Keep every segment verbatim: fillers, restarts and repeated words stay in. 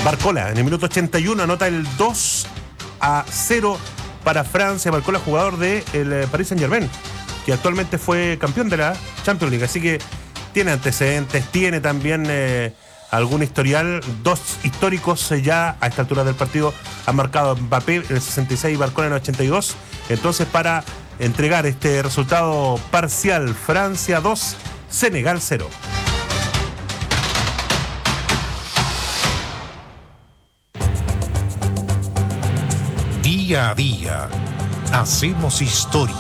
Barcola, en el minuto ochenta y uno, anota el dos a cero para Francia. Barcola, jugador del de Paris Saint-Germain, que actualmente fue campeón de la Champions League. Así que tiene antecedentes, tiene también eh, algún historial. Dos históricos eh, ya a esta altura del partido han marcado Mbappé en el sesenta y seis y Barcola en el ochenta y dos. Entonces, para entregar este resultado parcial, Francia dos, Senegal cero. Día a día, hacemos historia.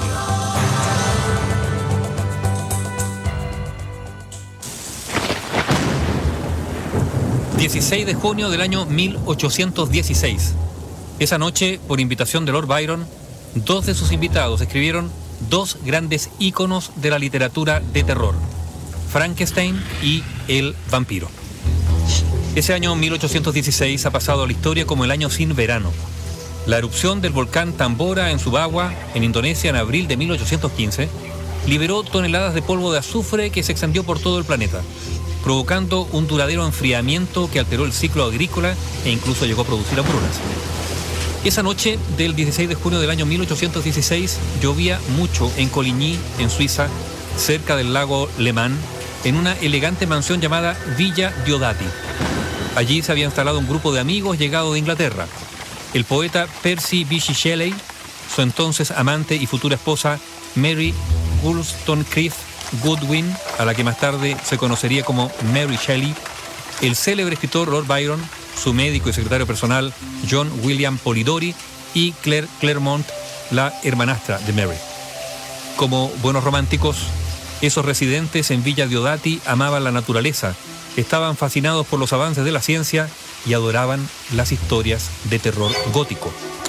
dieciséis de junio del año mil ochocientos dieciséis. Esa noche, por invitación de Lord Byron, dos de sus invitados escribieron dos grandes íconos de la literatura de terror: Frankenstein y El vampiro. Ese año mil ochocientos dieciséis ha pasado a la historia como el año sin verano. La erupción del volcán Tambora en Sumbawa, en Indonesia, en abril de mil ochocientos quince, liberó toneladas de polvo de azufre que se extendió por todo el planeta, provocando un duradero enfriamiento que alteró el ciclo agrícola e incluso llegó a producir hambrunas. Esa noche del dieciséis de junio del año mil ochocientos dieciséis llovía mucho en Coligny, en Suiza, cerca del lago Le Mans, en una elegante mansión llamada Villa Diodati. Allí se había instalado un grupo de amigos llegados de Inglaterra: el poeta Percy Bysshe Shelley, su entonces amante y futura esposa Mary Wollstonecraft Goodwin, a la que más tarde se conocería como Mary Shelley, el célebre escritor Lord Byron, su médico y secretario personal John William Polidori y Claire Claremont, la hermanastra de Mary. Como buenos románticos, esos residentes en Villa Diodati amaban la naturaleza, estaban fascinados por los avances de la ciencia y adoraban las historias de terror gótico.